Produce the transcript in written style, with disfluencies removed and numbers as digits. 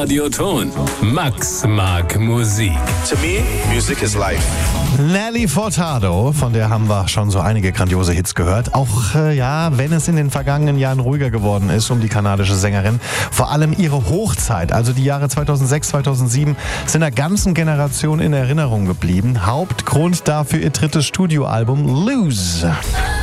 Radioton. Max mag Musik. To me, music is life. Nelly Furtado, von der haben wir schon so einige grandiose Hits gehört. Auch wenn es in den vergangenen Jahren ruhiger geworden ist um die kanadische Sängerin. Vor allem ihre Hochzeit, also die Jahre 2006, 2007, sind der ganzen Generation in Erinnerung geblieben. Hauptgrund dafür ihr drittes Studioalbum Lose.